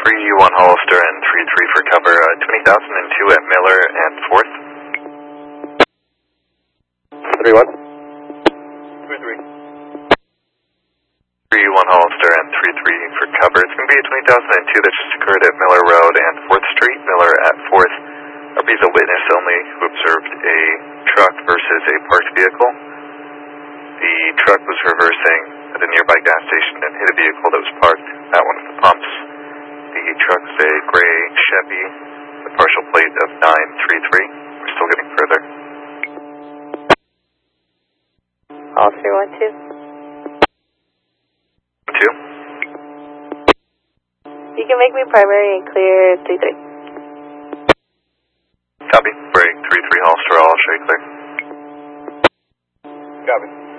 3-1 Hollister and 3-3 for cover, 20,002 at Miller and 4th. 3-1. 3-3. 3-1 Hollister and 3-3 for cover. It's going to be a 20,002 that just occurred at Miller Road and 4th Street. Miller at 4th. RB's a witness only who observed a truck versus a parked vehicle. The truck was reversing at a nearby gas station and hit a vehicle that was parked at one of the pumps. The truck is a gray Chevy, the partial plate of 933. We're still getting further. All 312. 2. You can make me primary and clear 3-3. Copy. Break 3-3 Hollister, I'll show you clear. Copy.